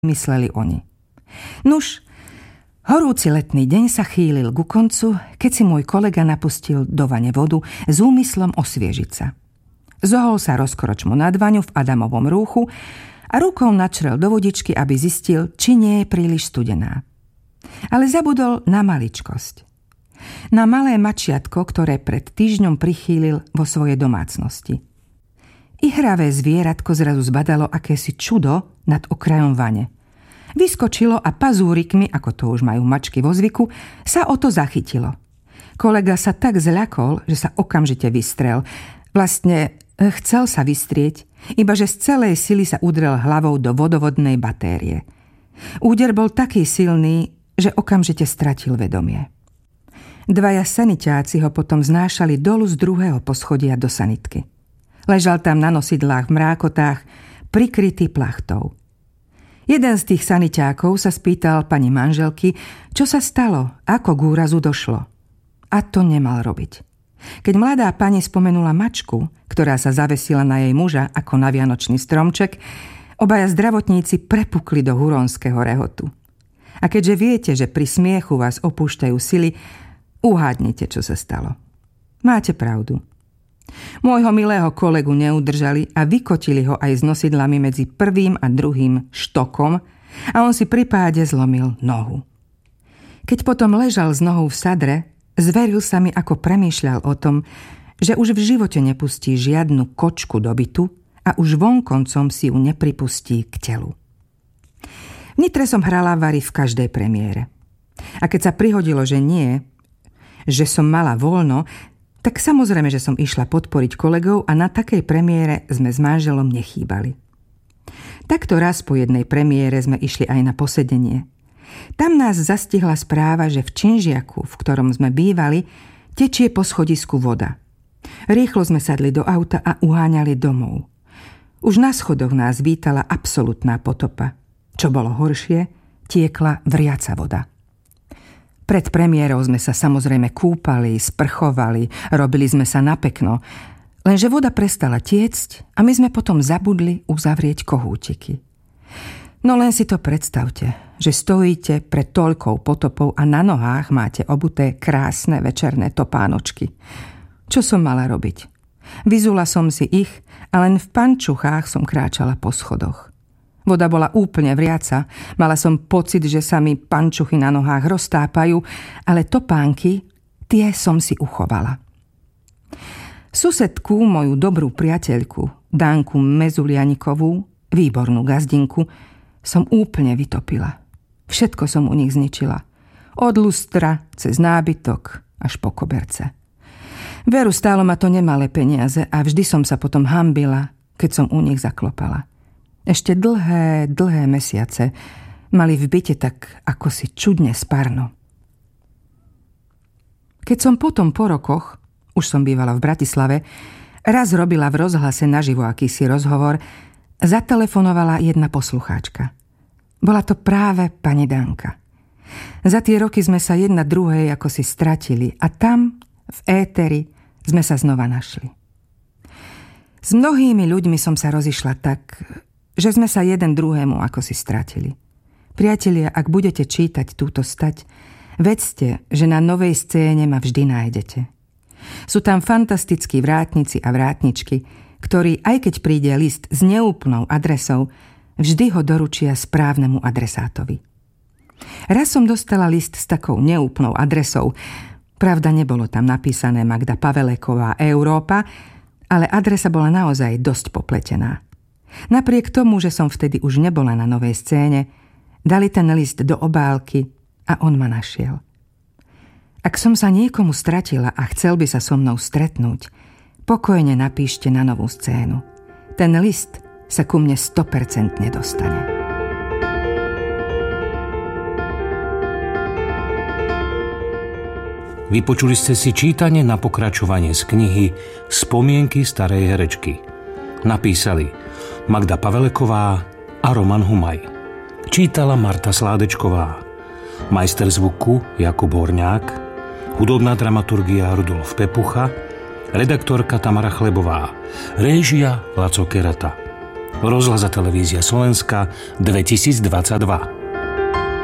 mysleli oni. Nuž, horúci letný deň sa chýlil ku koncu, keď si môj kolega napustil do vane vodu s úmyslom osviežiť sa. Zohol sa rozkročmo nad vaňu v Adamovom rúchu a rukou načrel do vodičky, aby zistil, či nie je príliš studená. Ale zabudol na maličkosť. Na malé mačiatko, ktoré pred týždňom prichýlil vo svojej domácnosti. Ihravé zvieratko zrazu zbadalo akési čudo nad okrajom vane. Vyskočilo a pazúrikmi, ako to už majú mačky vo zvyku, sa o to zachytilo. Kolega sa tak zľakol, že sa okamžite vystrel. Vlastne chcel sa vystrieť, iba že z celej sily sa udrel hlavou do vodovodnej batérie. Úder bol taký silný, že okamžite stratil vedomie. Dvaja saniťáci ho potom znášali dolu z druhého poschodia do sanitky. Ležal tam na nosidlách v mrákotách, prikrytý plachtou. Jeden z tých saniťákov sa spýtal pani manželky, čo sa stalo, ako k úrazu došlo. A to nemal robiť. Keď mladá pani spomenula mačku, ktorá sa zavesila na jej muža ako na vianočný stromček, obaja zdravotníci prepukli do huronského rehotu. A keďže viete, že pri smiechu vás opúšťajú sily, uhádnite, čo sa stalo. Máte pravdu. Môjho milého kolegu neudržali a vykotili ho aj s nosidlami medzi prvým a druhým štokom a on si pri páde zlomil nohu. Keď potom ležal s nohou v sadre, zveril sa mi, ako premýšľal o tom, že už v živote nepustí žiadnu kočku do bytu a už vonkoncom si ju nepripustí k telu. V Nitre som hrala vary v každej premiére. A keď sa prihodilo, že nie, že som mala voľno, tak samozrejme, že som išla podporiť kolegov a na takej premiére sme s manželom nechýbali. Takto raz po jednej premiére sme išli aj na posedenie. Tam nás zastihla správa, že v činžiaku, v ktorom sme bývali, tečie po schodisku voda. Rýchlo sme sadli do auta a uháňali domov. Už na schodoch nás vítala absolútna potopa. Čo bolo horšie, tiekla vriaca voda. Pred premiérou sme sa samozrejme kúpali, sprchovali, robili sme sa na pekno, lenže voda prestala tiecť a my sme potom zabudli uzavrieť kohútiky. No len si to predstavte, že stojíte pred toľkou potopou a na nohách máte obuté krásne večerné topánočky. Čo som mala robiť? Vyzula som si ich a len v pančuchách som kráčala po schodoch. Voda bola úplne vriaca, mala som pocit, že sa mi pančuchy na nohách roztápajú, ale topánky, tie som si uchovala. Susedku, moju dobrú priateľku, Danku Mezulianikovú, výbornú gazdinku, som úplne vytopila. Všetko som u nich zničila. Od lustra, cez nábytok, až po koberce. Veru, stálo ma to nemalé peniaze a vždy som sa potom hanbila, keď som u nich zaklopala. Ešte dlhé mesiace mali v byte tak ako si čudne spárno. Keď som potom po rokoch, už som bývala v Bratislave, raz robila v rozhlase naživo akýsi rozhovor, zatelefonovala jedna poslucháčka. Bola to práve pani Danka. Za tie roky sme sa jedna druhej ako si stratili a tam, v éteri, sme sa znova našli. S mnohými ľuďmi som sa rozišla tak, že sme sa jeden druhému ako si stratili. Priatelia, ak budete čítať túto stať, vedzte, že na novej scéne ma vždy nájdete. Sú tam fantastickí vrátnici a vrátničky, ktorí, aj keď príde list s neúplnou adresou, vždy ho doručia správnemu adresátovi. Raz som dostala list s takou neúplnou adresou. Pravda, nebolo tam napísané Magda Paveleková, Európa, ale adresa bola naozaj dosť popletená. Napriek tomu, že som vtedy už nebola na novej scéne, dali ten list do obálky a on ma našiel. Ak som sa niekomu stratila a chcel by sa so mnou stretnúť, pokojne napíšte na novú scénu. Ten list sa ku mne 100% dostane. Vypočuli ste si čítanie na pokračovanie z knihy Spomienky starej herečky. Napísali Magda Paveleková a Roman Humaj. Čítala Marta Sládečková. Majster zvuku Jakub Horňák. Hudobná dramaturgia Rudolf Pepucha. Redaktorka Tamara Chlebová. Réžia Laco Kerata. Rozhlas a televízia Slovenska 2022.